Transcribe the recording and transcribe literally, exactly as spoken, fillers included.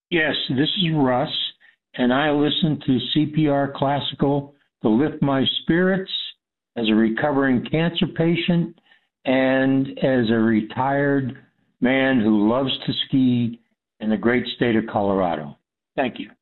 Yes, this is Russ, and I listen to C P R Classical to lift my spirits as a recovering cancer patient and as a retired man who loves to ski in the great state of Colorado. Thank you.